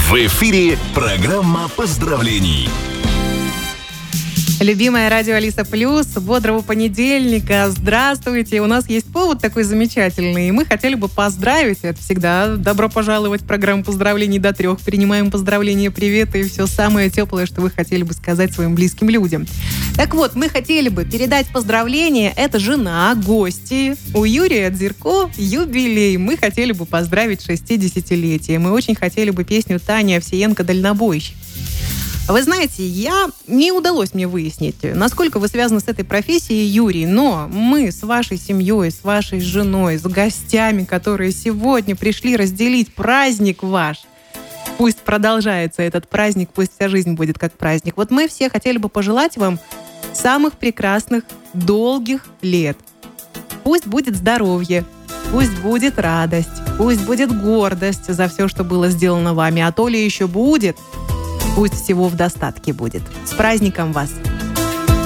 В эфире программа поздравлений. Любимая радио Алиса Плюс, бодрого понедельника. Здравствуйте, у нас есть повод такой замечательный, и мы хотели бы поздравить. Это всегда добро пожаловать в программу поздравлений до 3. Принимаем поздравления, приветы и все самое теплое, что вы хотели бы сказать своим близким людям. Так вот, мы хотели бы передать поздравления. Это жена, гости. У Юрия Дзирко юбилей. Мы хотели бы поздравить 60-летие. Мы очень хотели бы песню Тани Овсиенко «Дальнобойщик». Вы знаете, не удалось мне выяснить, насколько вы связаны с этой профессией, Юрий, но мы с вашей семьей, с вашей женой, с гостями, которые сегодня пришли разделить праздник ваш, пусть продолжается этот праздник, пусть вся жизнь будет как праздник. Вот мы все хотели бы пожелать вам самых прекрасных, долгих лет. Пусть будет здоровье, пусть будет радость, пусть будет гордость за все, что было сделано вами, а то ли еще будет, пусть всего в достатке будет. С праздником вас!